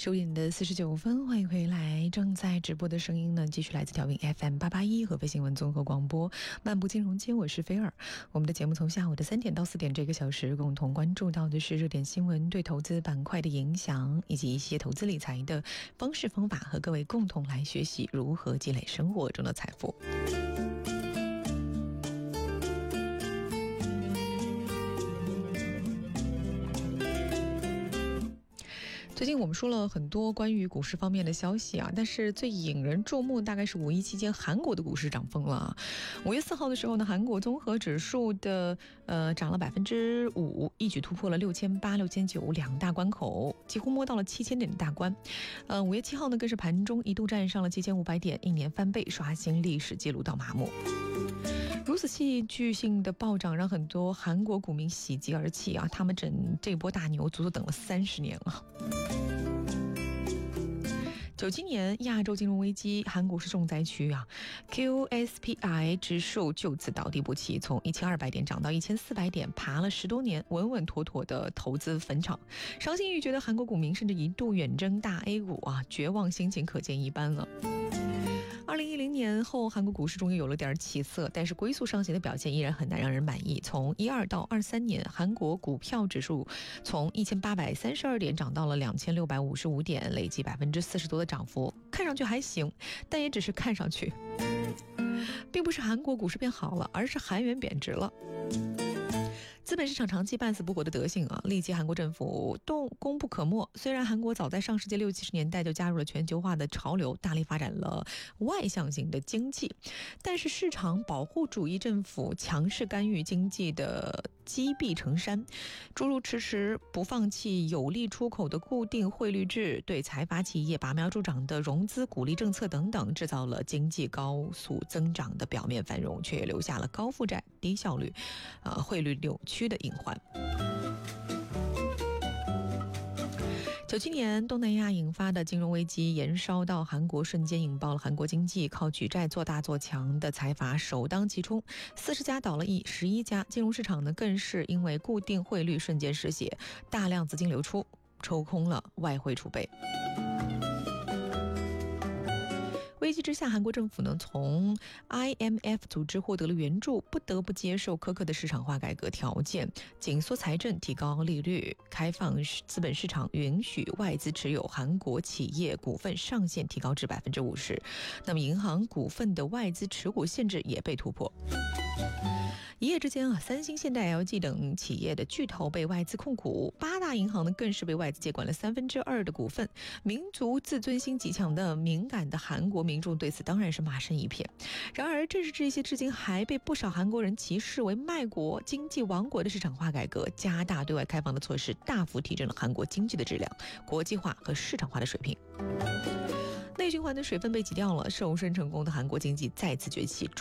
10:49，欢迎回来。正在直播的声音呢，继续来自调频 FM881合肥新闻综合广播漫步金融街，我是菲尔。我们的节目从下午的3点到4点这个小时，共同关注到的是热点新闻对投资板块的影响，以及一些投资理财的方式方法，和各位共同来学习如何积累生活中的财富。最近我们说了很多关于股市方面的消息啊，但是最引人注目大概是5一期间韩国的股市涨疯了。5月4号的时候呢，韩国综合指数的涨了5%，一举突破了6800、6900两大关口，几乎摸到了7000点的大关。5月7号呢，更是盘中一度站上了7500点，一年翻倍，刷新历史记录到麻木。如此戏剧性的暴涨，让很多韩国股民喜极而泣啊！他们这波大牛足足等了30年了。97年亚洲金融危机，韩国是重灾区啊 ，QSPI 指数就此倒地不起，从1200点涨到1400点，爬了10多年，稳稳妥妥的投资坟场。伤心欲绝的韩国股民甚至一度远征大 A 股啊，绝望心情可见一斑了。2010年后，韩国股市终于有了点起色，但是龟速上行的表现依然很难让人满意。从12到23年，韩国股票指数从1832点涨到了2655点，累计40%多的涨幅，看上去还行，但也只是看上去，并不是韩国股市变好了，而是韩元贬值了。资本市场长期半死不活的德性啊，历届韩国政府都功不可没。虽然韩国早在上世纪60、70年代就加入了全球化的潮流，大力发展了外向型的经济，但是市场保护主义政府强势干预经济的积弊成山，诸如迟迟不放弃有利出口的固定汇率制，对财阀企业拔苗助长的融资鼓励政策等等，制造了经济高速增长的表面繁荣，却也留下了高负债、低效率、汇率扭曲的隐患。97年东南亚引发的金融危机延烧到韩国，瞬间引爆了韩国经济，靠举债做大做强的财阀首当其冲，40家倒了11家，金融市场呢更是因为固定汇率瞬间失血，大量资金流出，抽空了外汇储备。危机之下，韩国政府呢从 IMF 组织获得了援助，不得不接受苛刻的市场化改革条件，紧缩财政，提高利率，开放资本市场，允许外资持有韩国企业股份上限提高至50%。那么银行股份的外资持股限制也被突破。一夜之间啊，三星、现代、LG 等企业的巨头被外资控股，8大银行呢更是被外资接管了2/3的股份。民族自尊心极强的敏感的韩国民众对此当然是骂声一片。然而，正是这些至今还被不少韩国人歧视为卖国、经济亡国的市场化改革，加大对外开放的措施，大幅提振了韩国经济的质量、国际化和市场化的水平。内循环的水分被挤掉了，瘦身成功的韩国经济再次崛起。